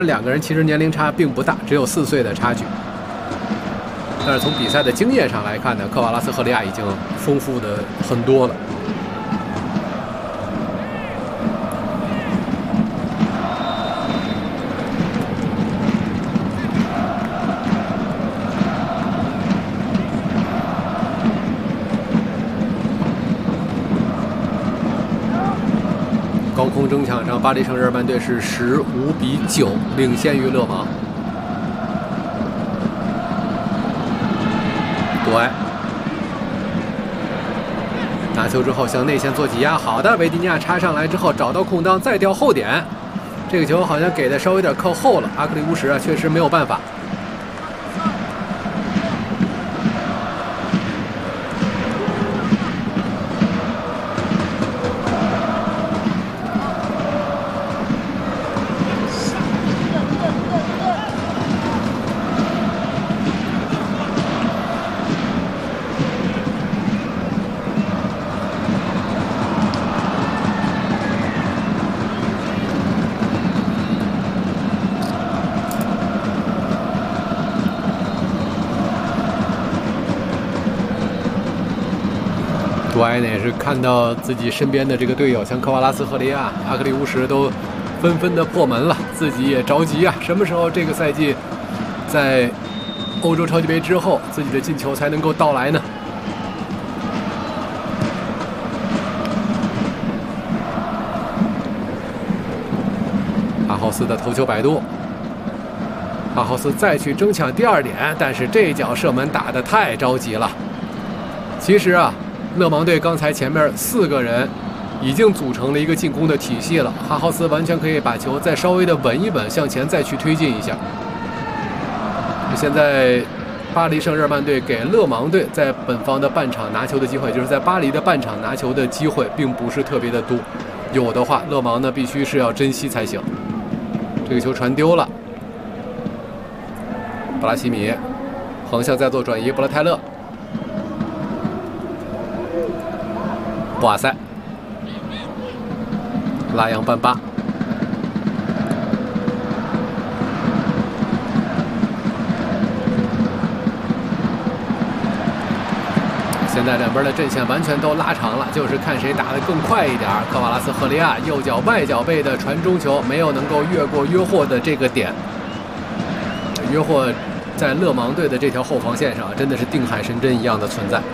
两个人其实年龄差并不大，只有4岁的差距。但是从比赛的经验上来看呢，科瓦拉斯赫利亚已经丰富的很多了。 高空争抢上，巴黎圣日耳曼队是15比9领先于勒芒。杜埃拿球之后向内线做挤压，好的，维迪尼亚插上来之后找到空当，再吊后点。这个球好像给的稍微有点靠后了，阿克里乌什啊确实没有办法。 杜埃呢也是看到自己身边的这个队友，像科瓦拉斯赫利亚、阿克里乌什都纷纷的破门了，自己也着急啊！什么时候这个赛季在欧洲超级杯之后，自己的进球才能够到来呢？阿豪斯的头球摆渡，阿豪斯再去争抢第2点，但是这脚射门打得太着急了。其实啊。 勒芒队刚才前面4个人已经组成了一个进攻的体系了，哈豪斯完全可以把球再稍微的稳一稳，向前再去推进一下。现在巴黎圣日耳曼队给勒芒队在本方的半场拿球的机会，就是在巴黎的半场拿球的机会并不是特别的多，有的话勒芒呢必须是要珍惜才行。这个球传丢了，布拉西米横向再做转移，布拉泰勒。 布瓦塞拉扬班巴，现在两边的阵线完全都拉长了，就是看谁打得更快一点。科瓦拉斯赫利亚右脚外脚背的传中球没有能够越过约霍的这个点，约霍在勒芒队的这条后防线上真的是定海神针一样的存在。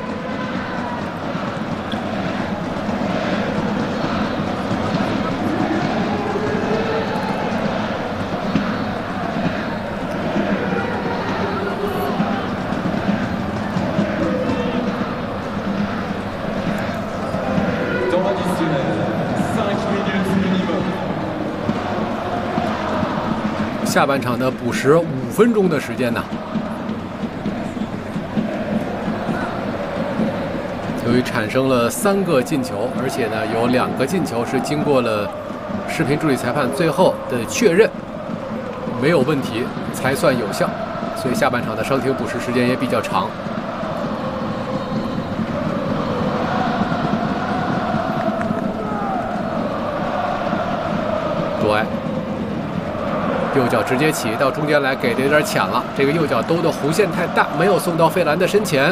下半场的补时5分钟的时间呢，由于产生了3个进球，而且呢有2个进球是经过了视频助理裁判最后的确认没有问题才算有效，所以下半场的伤停补时时间也比较长。杜埃。 右脚直接起到中间来，给的有点浅了。这个右脚兜的弧线太大，没有送到费兰的身前。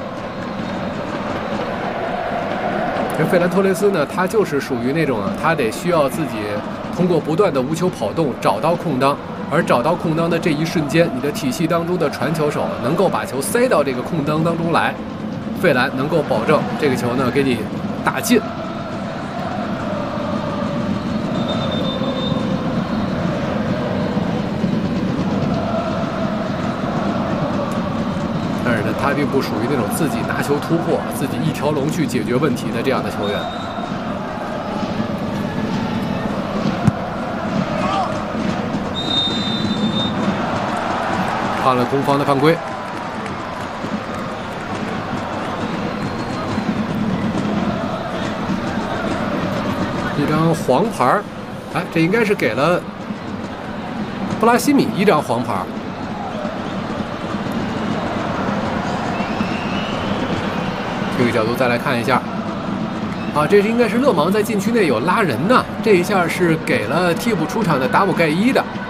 这费兰托雷斯呢，他就是属于那种他得需要自己通过不断的无球跑动找到空当，而找到空当的这一瞬间，你的体系当中的传球手能够把球塞到这个空当当中来，费兰能够保证这个球呢给你打进。 但是呢，他并不属于那种自己拿球突破、自己一条龙去解决问题的这样的球员。判了攻方的犯规。一张黄牌，哎，这应该是给了布拉西米一张黄牌。这个角度再来看一下，啊，这是应该是勒芒在禁区内有拉人呢，这一下是给了替补出场的达姆盖伊的。